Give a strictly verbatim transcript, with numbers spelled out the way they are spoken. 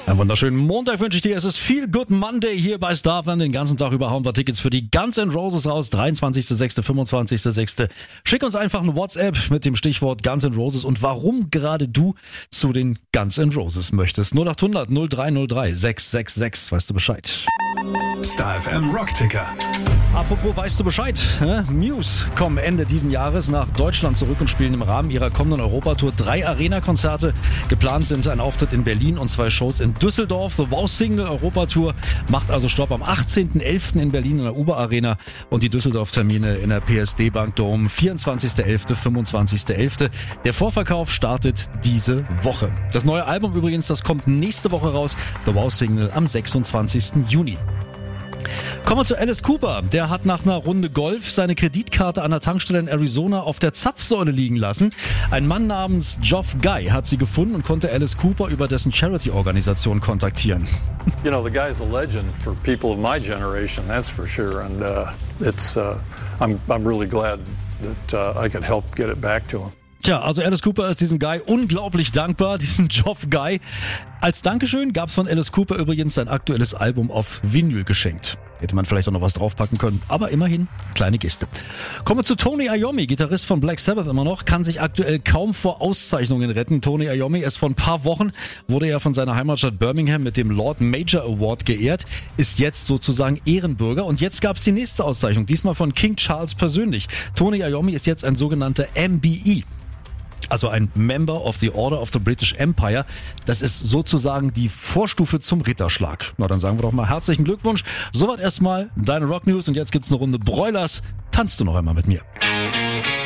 Einen wunderschönen Montag wünsche ich dir. Es ist Feel Good Monday hier bei StarFam. Den ganzen Tag über hauen wir Tickets für die Guns N' Roses raus. dreiundzwanzigster sechster, fünfundzwanzigster sechster Schick uns einfach eine WhatsApp mit dem Stichwort Guns N' Roses und warum gerade du zu den Guns N' Roses möchtest. null acht hundert null drei null drei sechs sechs sechs, weißt du Bescheid. StarFM Rockticker. Apropos weißt du Bescheid, hä? Muse kommen Ende diesen Jahres nach Deutschland zurück und spielen im Rahmen ihrer kommenden Europatour drei Arena-Konzerte. Geplant sind ein Auftritt in Berlin und zwei Shows in Düsseldorf. The Wow Single Europatour macht also Stopp am achtzehnten elften in Berlin in der Uber Arena und die Düsseldorf-Termine in der P S D Bank Dome vierundzwanzigster elfter, fünfundzwanzigster elfter Der Vorverkauf startet diese Woche. Das neue Album übrigens, das kommt nächste Woche raus. The Wow Single am sechsundzwanzigsten Juni. Kommen wir zu Alice Cooper. Der hat nach einer Runde Golf seine Kreditkarte an der Tankstelle in Arizona auf der Zapfsäule liegen lassen. Ein Mann namens Geoff Guy hat sie gefunden und konnte Alice Cooper über dessen Charity-Organisation kontaktieren. You know, the guy's a legend for people of my generation, that's for sure. And uh, it's, uh, I'm, I'm really glad that uh, I could help get it back to him. Tja, also Alice Cooper ist diesem Guy unglaublich dankbar, diesem Geoff Guy. Als Dankeschön gab es von Alice Cooper übrigens sein aktuelles Album auf Vinyl geschenkt. Hätte man vielleicht auch noch was draufpacken können, aber immerhin, kleine Geste. Kommen wir zu Tony Iommi, Gitarrist von Black Sabbath immer noch, kann sich aktuell kaum vor Auszeichnungen retten. Tony Iommi ist vor ein paar Wochen, wurde ja von seiner Heimatstadt Birmingham mit dem Lord Major Award geehrt, ist jetzt sozusagen Ehrenbürger und jetzt gab es die nächste Auszeichnung, diesmal von King Charles persönlich. Tony Iommi ist jetzt ein sogenannter M B E. Also ein Member of the Order of the British Empire. Das ist sozusagen die Vorstufe zum Ritterschlag. Na, dann sagen wir doch mal herzlichen Glückwunsch. Soweit erstmal deine Rock News und jetzt gibt's eine Runde Broilers. Tanzt du noch einmal mit mir?